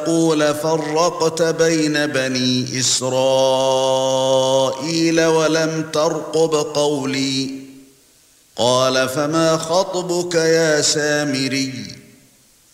تقول فرقت بين بني إسرائيل ولم ترقب قولي قال فما خطبك يا سامري